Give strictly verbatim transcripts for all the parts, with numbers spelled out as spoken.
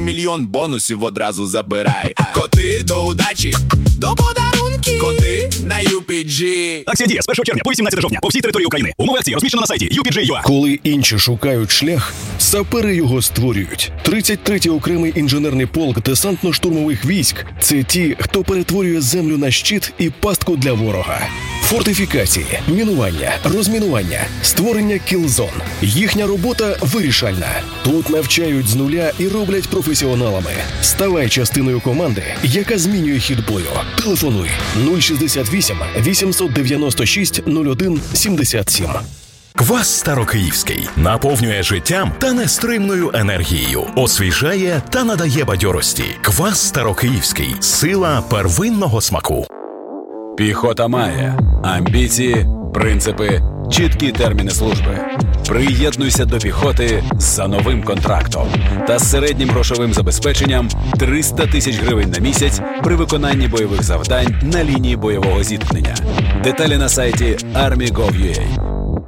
мільйон бонусів одразу забирай. Коти до удачі, до подарунки. Коти на ю пі джі. Акція діє з першого червня по вісімнадцяте жовтня по всій території України. Умови акції розміщено на сайті ю пі джі точка ю а. Коли інші шукають шлях, сапери його створюють. тридцять третій окремий інженерний полк десантно-штурмових військ – це ті, хто перетворює землю на щит і пастку для ворога. Фортифікації, мінування, розмінування, створення кілзон. Їхня робота вирішальна. Тут навчають з нуля і роблять професіоналами. Ставай частиною команди, яка змінює хід бою. Телефонуй нуль шістдесят вісім вісімсот дев'яносто шість нуль один сімдесят сім. Квас Старокиївський наповнює життям та нестримною енергією, освіжає та надає бадьорості. Квас Старокиївський – сила первинного смаку. Піхота має амбіції, принципи, чіткі терміни служби. Приєднуйся до піхоти за новим контрактом та з середнім грошовим забезпеченням триста тисяч гривень на місяць при виконанні бойових завдань на лінії бойового зіткнення. Деталі на сайті армі крапка гов крапка ю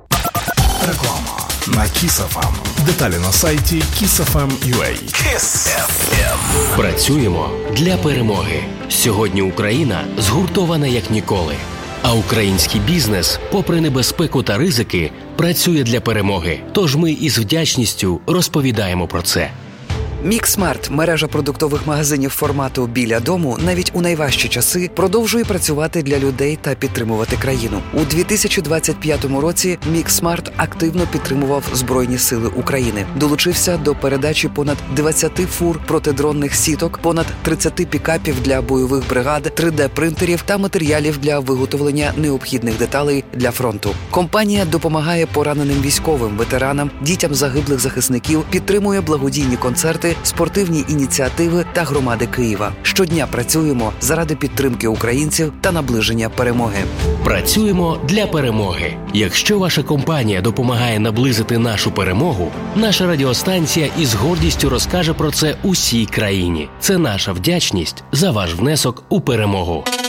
а. Реклама на Kiss еф ем. Деталі на сайті кіс еф ем крапка ю а. Kiss еф ем. Працюємо для перемоги. Сьогодні Україна згуртована як ніколи. А український бізнес, попри небезпеку та ризики, працює для перемоги. Тож ми із вдячністю розповідаємо про це. Міксмарт, мережа продуктових магазинів формату біля дому, навіть у найважчі часи продовжує працювати для людей та підтримувати країну. У дві тисячі двадцять п'ятому році Міксмарт активно підтримував Збройні сили України. Долучився до передачі понад двадцяти фур протидронних сіток, понад тридцяти пікапів для бойових бригад, три де-принтерів та матеріалів для виготовлення необхідних деталей для фронту. Компанія допомагає пораненим військовим, ветеранам, дітям загиблих захисників, підтримує благодійні концерти, спортивні ініціативи та громади Києва. Щодня працюємо заради підтримки українців та наближення перемоги. Працюємо для перемоги. Якщо ваша компанія допомагає наблизити нашу перемогу, наша радіостанція із гордістю розкаже про це усій країні. Це наша вдячність за ваш внесок у перемогу.